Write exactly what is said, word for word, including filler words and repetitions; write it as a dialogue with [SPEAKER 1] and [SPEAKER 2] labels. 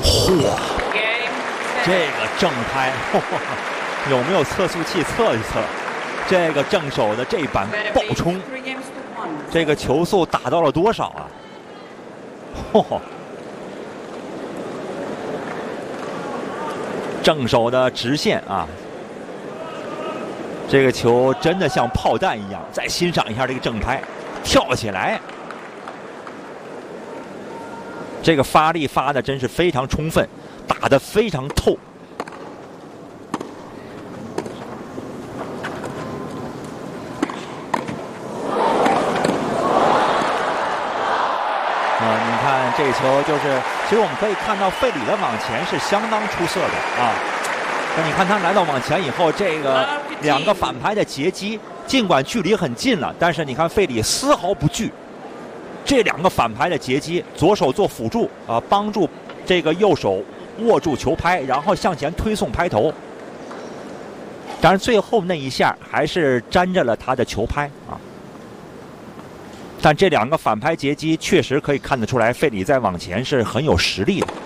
[SPEAKER 1] 嚯，这个正拍，呵呵有没有测速器测一测？这个正手的这板爆冲，这个球速打到了多少啊？嚯！正手的直线啊，这个球真的像炮弹一样。再欣赏一下这个正拍，跳起来，这个发力发的真是非常充分，打得非常透。啊，你看这球就是，其实我们可以看到费里的往前是相当出色的啊。那你看他来到往前以后，这个两个反拍的截击，尽管距离很近了，但是你看费里丝毫不惧。这两个反拍的截击，左手做辅助啊，帮助这个右手握住球拍，然后向前推送拍头。当然最后那一下还是沾着了他的球拍啊。但这两个反拍截击确实可以看得出来，费里在往前是很有实力的。